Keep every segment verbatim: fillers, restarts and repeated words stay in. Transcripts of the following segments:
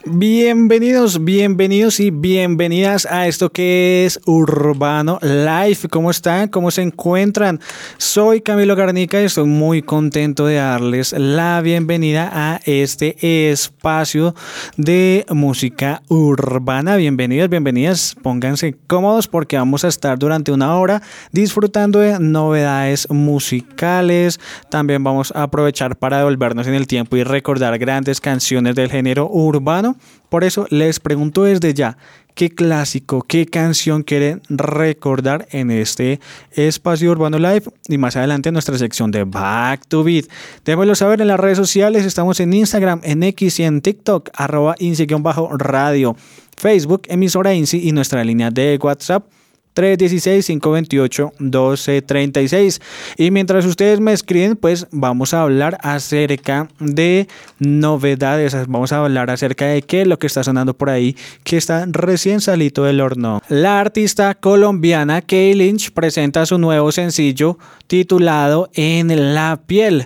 Bienvenidos, bienvenidos y bienvenidas a esto que es Urbano Life. ¿Cómo están? ¿Cómo se encuentran? Soy Camilo Garnica y estoy muy contento de darles la bienvenida a este espacio de música urbana. Bienvenidos, bienvenidas. Pónganse cómodos porque vamos a estar durante una hora disfrutando de novedades musicales. También vamos a aprovechar para devolvernos en el tiempo y recordar grandes canciones del género urbano. Por eso les pregunto desde ya, ¿qué clásico, qué canción quieren recordar en este espacio Urbano Live? Y más adelante en nuestra sección de Back to Beat. Déjenmelo saber en las redes sociales, estamos en Instagram, en X y en TikTok, arroba inci-radio, Facebook, emisora Inci y nuestra línea de WhatsApp, tres uno seis, cinco dos ocho, uno dos tres seis. Y mientras ustedes me escriben, pues vamos a hablar acerca de novedades. Vamos a hablar acerca de qué es lo que está sonando por ahí, que está recién salido del horno. La artista colombiana Kay Lynch presenta su nuevo sencillo titulado En la piel.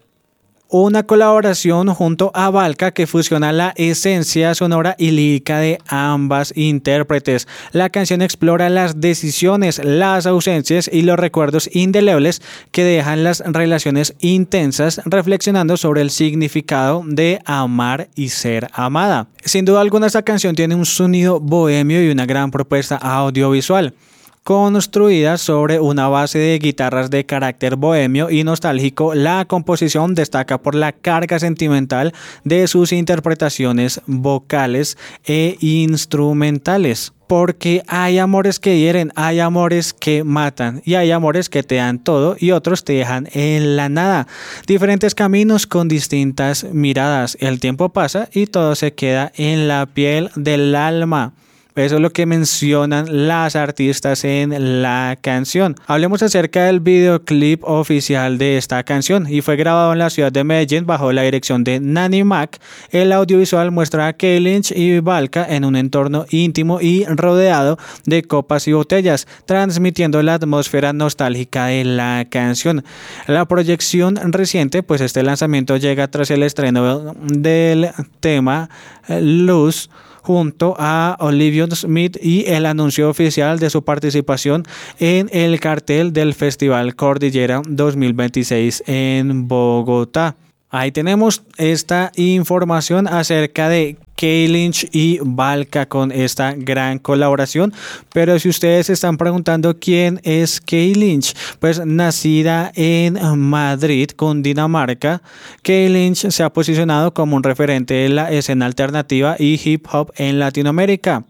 Una colaboración junto a Valka que fusiona la esencia sonora y lírica de ambas intérpretes. La canción explora las decisiones, las ausencias y los recuerdos indelebles que dejan las relaciones intensas, reflexionando sobre el significado de amar y ser amada. Sin duda alguna, esta canción tiene un sonido bohemio y una gran propuesta audiovisual, construida sobre una base de guitarras de carácter bohemio y nostálgico. La composición destaca por la carga sentimental de sus interpretaciones vocales e instrumentales. Porque hay amores que hieren, hay amores que matan y hay amores que te dan todo y otros te dejan en la nada. Diferentes caminos con distintas miradas. El tiempo pasa y todo se queda en la piel del alma. Eso es lo que mencionan las artistas en la canción. Hablemos acerca del videoclip oficial de esta canción y fue grabado en la ciudad de Medellín bajo la dirección de Nanny Mac. El audiovisual muestra a Kay Lynch y Valka en un entorno íntimo y rodeado de copas y botellas, transmitiendo la atmósfera nostálgica de la canción. La proyección reciente, pues este lanzamiento llega tras el estreno del tema Luz junto a Olivia Smith y el anuncio oficial de su participación en el cartel del Festival Cordillera dos mil veintiséis en Bogotá. Ahí tenemos esta información acerca de Kay Lynch y Valka con esta gran colaboración. Pero si ustedes se están preguntando quién es Kay Lynch, pues nacida en Madrid, Cundinamarca, Kay Lynch se ha posicionado como un referente de la escena alternativa y hip hop en Latinoamérica.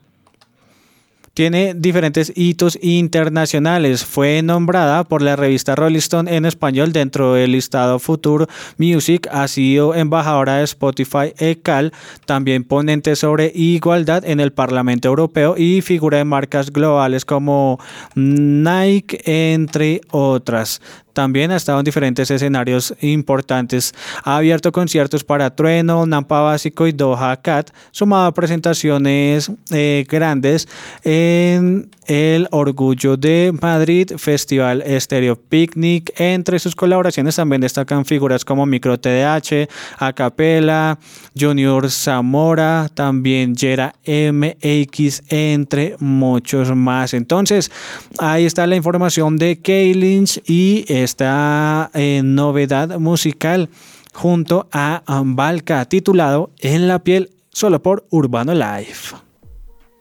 Tiene diferentes hitos internacionales. Fue nombrada por la revista Rolling Stone en español dentro del listado Future Music. Ha sido embajadora de Spotify E C A L, también ponente sobre igualdad en el Parlamento Europeo y figura de marcas globales como Nike, entre otras. También ha estado en diferentes escenarios importantes. Ha abierto conciertos para Trueno, Nampa Básico y Doja Cat, sumado a presentaciones eh, grandes en el Orgullo de Madrid, Festival Estéreo Picnic. Entre sus colaboraciones también destacan figuras como Micro T D H, Acapella, Junior Zamora, también Yera M X, entre muchos más. Entonces, ahí está la información de Kay Lynch y esta eh, novedad musical junto a Valka titulado En la piel, solo por Urbano Life.